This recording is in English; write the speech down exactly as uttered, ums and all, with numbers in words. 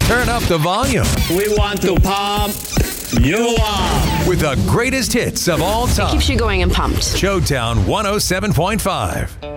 Turn up the volume. We want to pump you up With the greatest hits of all time. Keeps you going and pumped. Showtown one oh seven point five.